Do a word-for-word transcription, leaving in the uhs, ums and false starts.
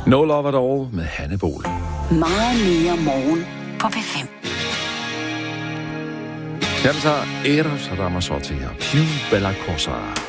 No Love at All med Hanne Bol. Meget mere morgen på P fem. Her vi tager Eros Ramazzotti her. Più Bella Cosa.